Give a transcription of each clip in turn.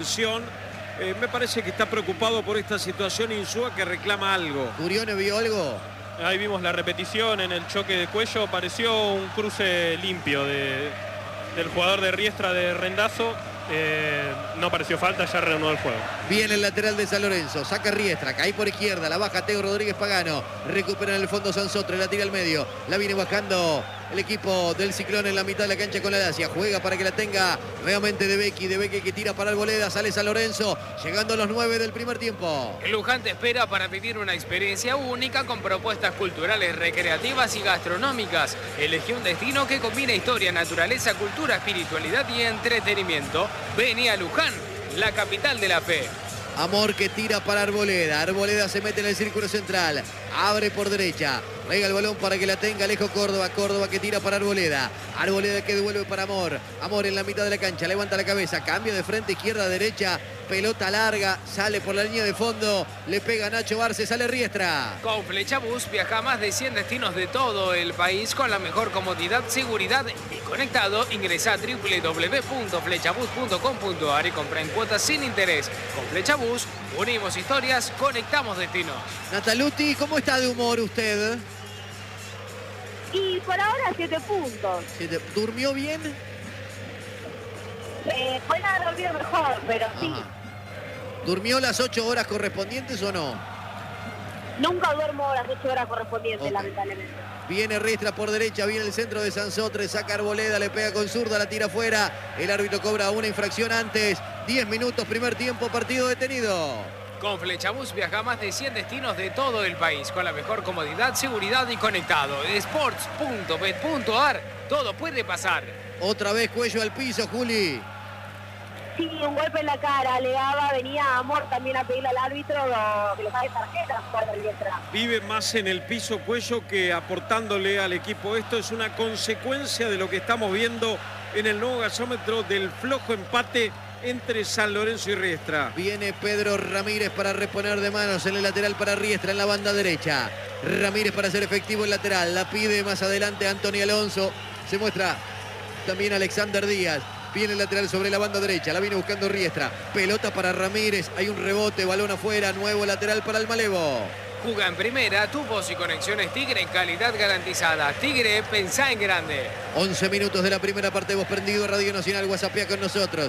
Me parece que está preocupado por esta situación Insúa, que reclama algo. ¿Curione vio algo? Ahí vimos la repetición en el choque de cuello. Pareció un cruce limpio del jugador de Riestra de Rendazo. No pareció falta, ya reanudó el juego. Viene el lateral de San Lorenzo, saca Riestra, cae por izquierda, la baja Teo Rodríguez Pagano, recupera en el fondo Sansotre, la tira al medio, la viene bajando el equipo del Ciclón en la mitad de la cancha con la Lacia, juega para que la tenga nuevamente De Becchi que tira para Arboleda, sale San Lorenzo, llegando a los 9 del primer tiempo. El Luján te espera para vivir una experiencia única con propuestas culturales, recreativas y gastronómicas. Elegí un destino que combina historia, naturaleza, cultura, espiritualidad y entretenimiento. Vení a Luján, la capital de la fe. Amor que tira para Arboleda. Arboleda se mete en el círculo central. Abre por derecha. Pega el balón para que la tenga Alejo Córdoba. Córdoba que tira para Arboleda. Arboleda que devuelve para Amor. Amor en la mitad de la cancha. Levanta la cabeza. Cambio de frente, izquierda, derecha. Pelota larga. Sale por la línea de fondo. Le pega Nacho Arce. Sale Riestra. Con Flechabús viaja a más de 100 destinos de todo el país con la mejor comodidad, seguridad y conectado. Ingresa a www.flechabus.com.ar y compra en cuotas sin interés. Con Flechabús unimos historias, conectamos destinos. Nataluti, ¿cómo está de humor usted? Y por ahora 7 puntos. ¿Durmió bien? Puede haber dormido mejor, pero sí. Ajá. ¿Durmió las 8 horas correspondientes o no? Nunca duermo las 8 horas correspondientes, Okay. lamentablemente. Viene Riestra por derecha, viene el centro de Sansotre, saca Arboleda, le pega con zurda, la tira afuera. El árbitro cobra una infracción antes. 10 minutos, primer tiempo, partido detenido. Con Flechabús viaja a más de 100 destinos de todo el país con la mejor comodidad, seguridad y conectado. Sports.bet.ar, todo puede pasar. Otra vez cuello al piso, Juli. Sí, un golpe en la cara, le daba, venía Amor también a pedirle al árbitro que le pague tarjeta por el Riestra. Vive más en el piso Cuello que aportándole al equipo. Esto es una consecuencia de lo que estamos viendo en el nuevo gasómetro del flojo empate entre San Lorenzo y Riestra. Viene Pedro Ramírez para reponer de manos en el lateral para Riestra en la banda derecha. Ramírez para hacer efectivo el lateral. La pide más adelante Antonio Alonso. Se muestra también Alexander Díaz. Viene el lateral sobre la banda derecha. La viene buscando Riestra. Pelota para Ramírez. Hay un rebote. Balón afuera. Nuevo lateral para el Malevo. Juga en primera, tu voz y conexiones Tigre, calidad garantizada. Tigre, pensá en grande. 11 minutos de la primera parte. Hemos prendido Radio Nacional. WhatsAppea con nosotros.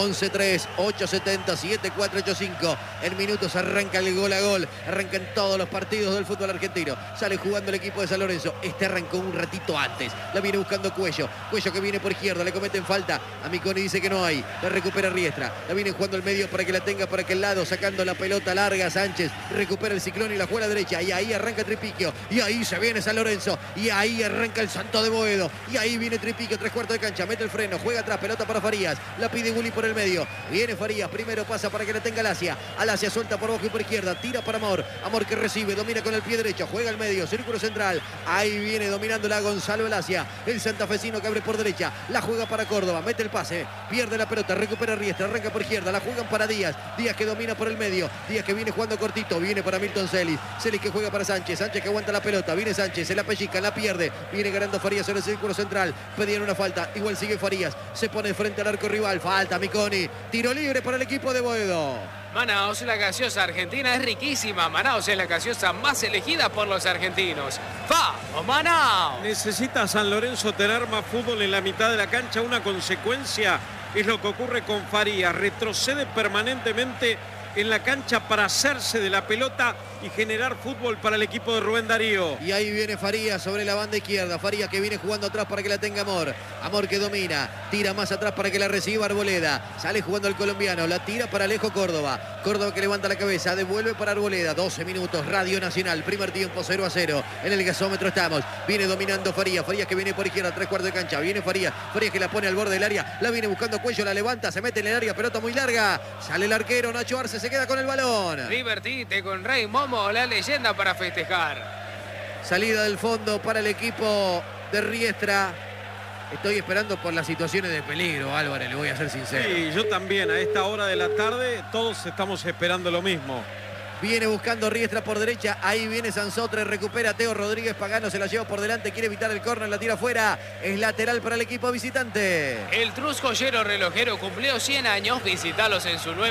11-3-870-7485. En minutos arranca el gol a gol. Arrancan todos los partidos del fútbol argentino. Sale jugando el equipo de San Lorenzo. Este arrancó un ratito antes. La viene buscando Cuello. Cuello que viene por izquierda. Le cometen falta. A Miconi dice que no hay. La recupera Riestra. La viene jugando el medio para que la tenga por aquel lado. Sacando la pelota larga. Sánchez recupera el Ciclón y la juega a la derecha. Y ahí arranca Tripiquio. Y ahí se viene San Lorenzo. Y ahí arranca el Santo de Boedo. Y ahí viene Tripiquio. 3/4 de cancha. Mete el freno. Juega atrás. Pelota para Farías. La pide Gulli por el medio. Viene Farías. Primero pasa para que la tenga Alacia. Alacia suelta por abajo y por izquierda. Tira para Amor. Amor que recibe. Domina con el pie derecho. Juega al medio. Círculo central. Ahí viene dominándola Gonzalo Alacia. El santafesino que abre por derecha. La juega para Córdoba. Mete el pase. Pierde la pelota. Recupera Riestra. Arranca por izquierda. La juegan para Díaz. Díaz que domina por el medio. Díaz que viene jugando cortito. Viene para Milton Celis. Celis que juega para Sánchez. Sánchez que aguanta la pelota. Viene Sánchez. Se la pellizca. La pierde. Viene ganando Farías sobre el círculo central. Pedían una falta. Igual sigue Farías. Se pone frente al arco rival. Falta Miconi. Tiro libre para el equipo de Boedo. Manaos, la gaseosa argentina es riquísima. Manaos es la gaseosa más elegida por los argentinos. ¡Vamos, Manaos! Necesita San Lorenzo tener más fútbol en la mitad de la cancha. Una consecuencia es lo que ocurre con Farías. Retrocede permanentemente en la cancha para hacerse de la pelota y generar fútbol para el equipo de Rubén Darío. Y ahí viene Farías sobre la banda izquierda. Farías que viene jugando atrás para que la tenga Amor. Amor que domina. Tira más atrás para que la reciba Arboleda. Sale jugando el colombiano. La tira para Alejo Córdoba. Córdoba que levanta la cabeza. Devuelve para Arboleda. 12 minutos. Radio Nacional. Primer tiempo 0-0. En el gasómetro estamos. Viene dominando Farías. Farías que viene por izquierda. 3/4 de cancha. Viene Farías. Farías que la pone al borde del área. La viene buscando Cuello. La levanta. Se mete en el área. Pelota muy larga. Sale el arquero. Nacho Arce se queda con el balón. Divertite con Rey Momo, la leyenda para festejar. Salida del fondo para el equipo de Riestra. Estoy esperando por las situaciones de peligro, Álvarez, le voy a ser sincero. Sí, yo también. A esta hora de la tarde todos estamos esperando lo mismo. Viene buscando Riestra por derecha. Ahí viene Sansotre. Recupera Teo Rodríguez. Pagano se la lleva por delante. Quiere evitar el córner. La tira afuera. Es lateral para el equipo visitante. El Trus Joyero Relojero cumplió 100 años. Visitalos en su nuevo